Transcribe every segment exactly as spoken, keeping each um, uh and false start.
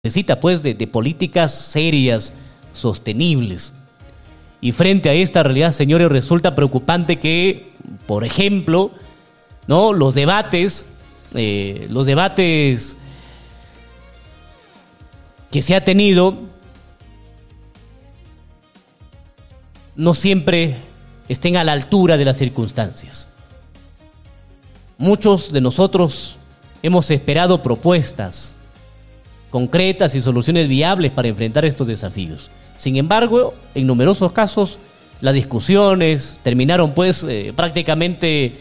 necesita pues de, de políticas serias, sostenibles. Y frente a esta realidad, señores, resulta preocupante que, por ejemplo, ¿no? los debates, eh, los debates que se ha tenido no siempre estén a la altura de las circunstancias. Muchos de nosotros hemos esperado propuestas concretas y soluciones viables para enfrentar estos desafíos. Sin embargo, en numerosos casos, las discusiones terminaron pues eh, prácticamente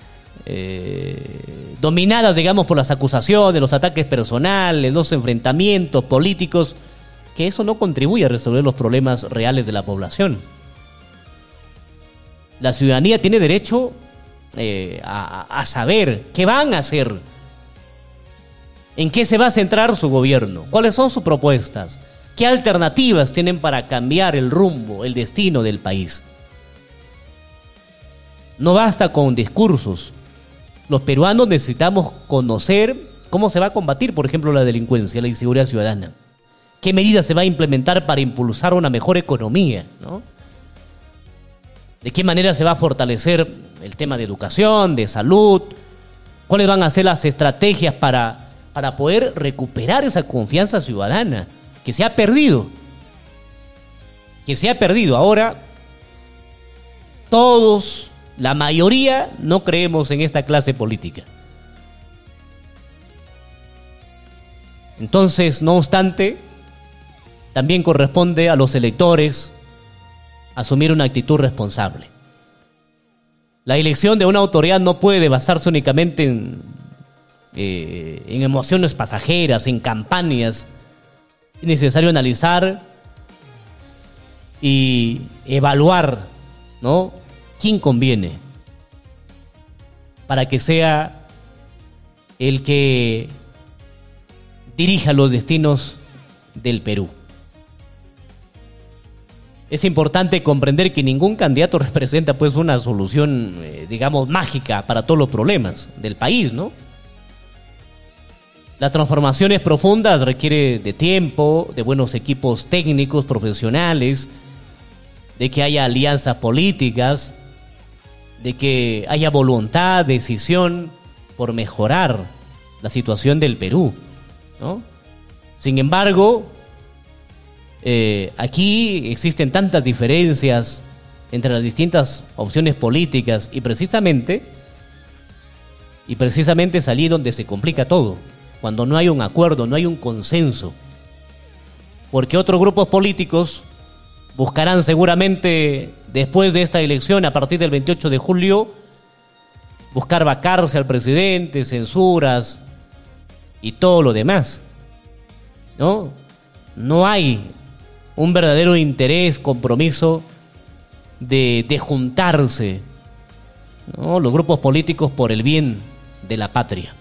eh, dominadas, digamos, por las acusaciones, los ataques personales, los enfrentamientos políticos, que eso no contribuye a resolver los problemas reales de la población. La ciudadanía tiene derecho eh, a, a saber qué van a hacer, en qué se va a centrar su gobierno, cuáles son sus propuestas, qué alternativas tienen para cambiar el rumbo, el destino del país. No basta con discursos. Los peruanos necesitamos conocer cómo se va a combatir, por ejemplo, la delincuencia, la inseguridad ciudadana. ¿Qué medidas se va a implementar para impulsar una mejor economía, ¿no? ¿De qué manera se va a fortalecer el tema de educación, de salud? ¿Cuáles van a ser las estrategias para, para poder recuperar esa confianza ciudadana que se ha perdido? Que se ha perdido. Ahora, todos, la mayoría, no creemos en esta clase política. Entonces, no obstante, también corresponde a los electores asumir una actitud responsable. La elección de una autoridad no puede basarse únicamente en, eh, en emociones pasajeras, en campañas. Es necesario analizar y evaluar, ¿no?, quién conviene para que sea el que dirija los destinos del Perú. Es importante comprender que ningún candidato representa pues una solución, eh, digamos, mágica para todos los problemas del país, ¿no? Las transformaciones profundas requieren de tiempo, de buenos equipos técnicos, profesionales, de que haya alianzas políticas, de que haya voluntad, decisión por mejorar la situación del Perú, ¿no? Sin embargo, Eh, aquí existen tantas diferencias entre las distintas opciones políticas y precisamente y precisamente es allí donde se complica todo, cuando no hay un acuerdo, no hay un consenso, porque otros grupos políticos buscarán seguramente después de esta elección, a partir del veintiocho de julio, buscar vacarse al presidente, censuras y todo lo demás, ¿no? No hay un verdadero interés, compromiso de, de juntarse, ¿no?, los grupos políticos por el bien de la patria.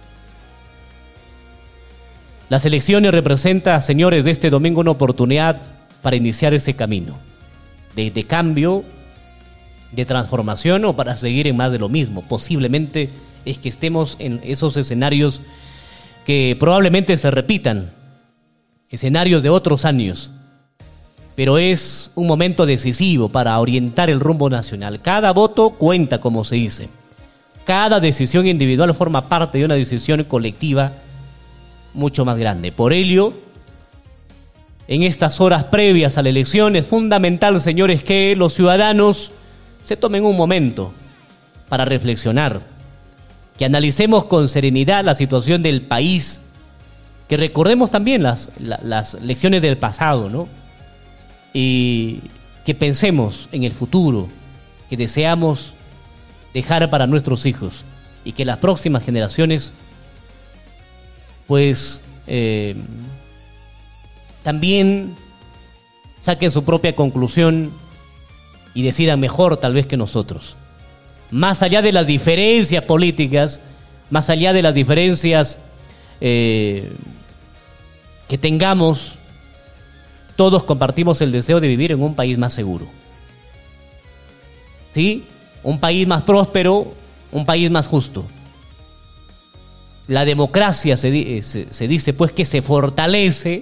Las elecciones representan, señores, de este domingo una oportunidad para iniciar ese camino de, de cambio, de transformación, o para seguir en más de lo mismo. Posiblemente es que estemos en esos escenarios que probablemente se repitan, escenarios de otros años. Pero es un momento decisivo para orientar el rumbo nacional. Cada voto cuenta, como se dice. Cada decisión individual forma parte de una decisión colectiva mucho más grande. Por ello, en estas horas previas a la elección es fundamental, señores, que los ciudadanos se tomen un momento para reflexionar, que analicemos con serenidad la situación del país, que recordemos también las, las lecciones del pasado, ¿no? Y que pensemos en el futuro que deseamos dejar para nuestros hijos, y que las próximas generaciones pues eh, también saquen su propia conclusión y decidan mejor tal vez que nosotros. Más allá de las diferencias políticas, más allá de las diferencias eh, que tengamos, todos compartimos el deseo de vivir en un país más seguro. ¿Sí? Un país más próspero, un país más justo. la democracia se, di- se, se dice pues que se fortalece